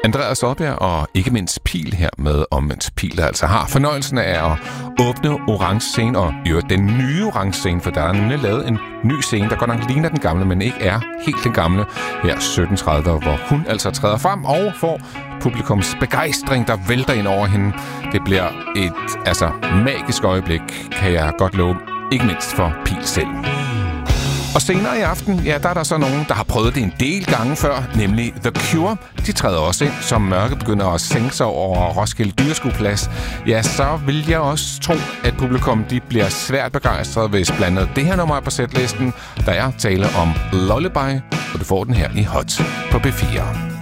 Andreas Oddbjerg og ikke mindst Pil her med Omvendt Pil, der altså har fornøjelsen af at åbne Orange Scene og den nye Orange Scene, for der er nemlig lavet en ny scene, der godt nok ligner den gamle, men ikke er helt den gamle, her 17.30, hvor hun altså træder frem og får publikums begejstring, der vælter ind over hende. Det bliver et magisk øjeblik, kan jeg godt love, ikke mindst for Pil selv. Og senere i aften, ja, der er der så nogen, der har prøvet det en del gange før, nemlig The Cure. De træder også ind, som mørket begynder at sænke sig over Roskilde Dyreskueplads. Ja, så vil jeg også tro, at publikum de bliver svært begejstret, hvis blandet det her nummer på setlisten. Der er tale om Lullaby, og du får den her i Hot på P4.